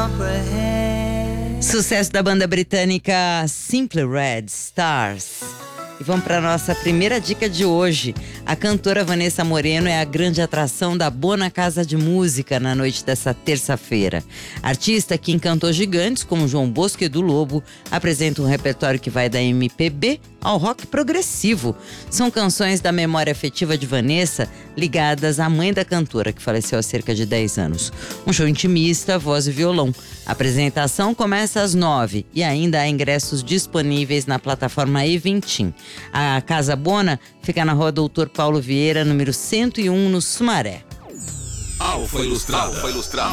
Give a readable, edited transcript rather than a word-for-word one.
Sucesso da banda britânica Simply Red Stars. E vamos para a nossa primeira dica de hoje. A cantora Vanessa Moreno é a grande atração da Bona Casa de Música na noite dessa terça-feira. Artista que encantou gigantes como João Bosco e Edu Lobo, apresenta um repertório que vai da MPB ao rock progressivo. São canções da memória afetiva de Vanessa, ligadas à mãe da cantora, que faleceu há cerca de 10 anos. Um show intimista, voz e violão. A apresentação começa às 9 e ainda há ingressos disponíveis na plataforma Eventim. A Casa Bona fica na rua Doutor Paulo Vieira, número 101, no Sumaré. Alfa Ilustrada.